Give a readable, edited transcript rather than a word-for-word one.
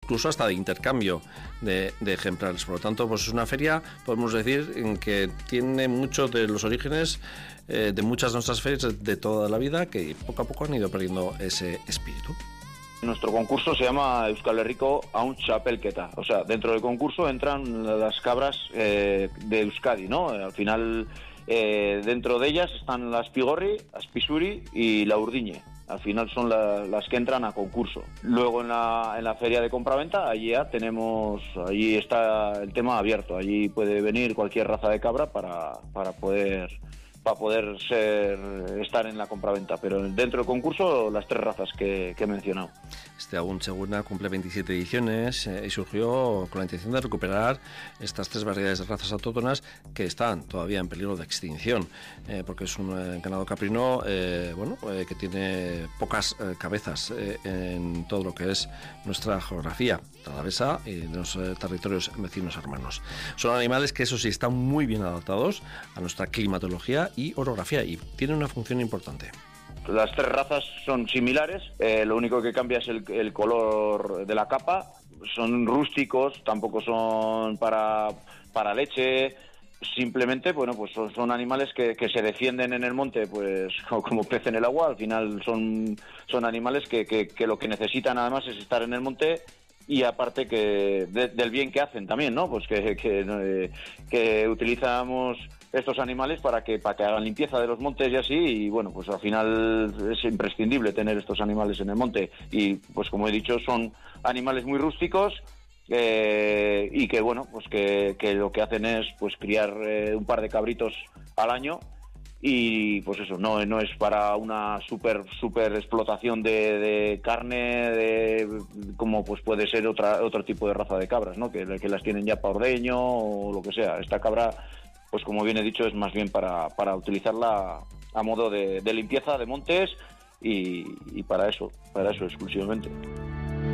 incluso hasta de intercambio de ejemplares. Por lo tanto, pues es una feria, podemos decir, en que tiene mucho de los orígenes de muchas de nuestras ferias de toda la vida, que poco a poco han ido perdiendo ese espíritu. Nuestro concurso se llama Euskal Herriko Aun Txapelketa. O sea, dentro del concurso entran las cabras de Euskadi, ¿no? Al final, dentro de ellas están las Pigorri, las Pisuri y la Urdiñe. Al final son las que entran a concurso. Luego en la feria de compraventa, allí está el tema abierto. Allí puede venir cualquier raza de cabra para poder estar en la compraventa, pero dentro del concurso las 3 razas que he mencionado. Este Aun Txeguna cumple 27 ediciones y surgió con la intención de recuperar estas 3 variedades de razas autóctonas que están todavía en peligro de extinción, porque es un ganado caprino que tiene pocas cabezas en todo lo que es nuestra geografía alavesa y de los territorios vecinos hermanos. Son animales que, eso sí, están muy bien adaptados a nuestra climatología y orografía y tienen una función importante. Las 3 razas son similares, lo único que cambia es el color de la capa. Son rústicos, tampoco son para leche. Simplemente, bueno, pues son animales que se defienden en el monte, pues como pez en el agua. Al final son animales que lo que necesitan además es estar en el monte. Y aparte que del bien que hacen también, ¿no? Pues que utilizamos estos animales para que hagan limpieza de los montes y así, y bueno, pues al final es imprescindible tener estos animales en el monte. Y pues como he dicho, son animales muy rústicos y que bueno, pues que lo que hacen es pues criar un par de cabritos al año. Y pues eso, no es para una super explotación de carne, como pues puede ser otro tipo de raza de cabras, ¿no? Que las tienen ya para ordeño o lo que sea. Esta cabra, pues como bien he dicho, es más bien para utilizarla a modo de limpieza de montes y para eso exclusivamente.